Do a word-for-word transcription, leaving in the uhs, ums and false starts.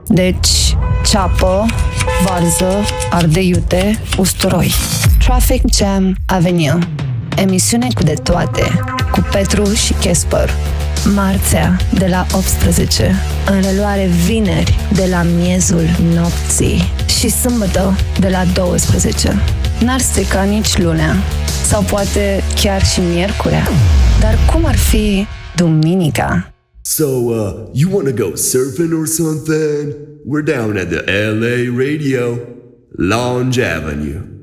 Deci, ceapă, varză, ardei iute, usturoi. Traffic Jam Avenue. Emisiune cu de toate, cu Petru și Casper. Marțea, de la optsprezece, în reluare vineri, de la miezul nopții și sâmbătă, de la douăsprezece. N-ar strica nici lunea, sau poate chiar și miercurea. Dar cum ar fi duminica? So, uh, you wanna go surfing or something? We're down at the L A Radio, Lounge Avenue.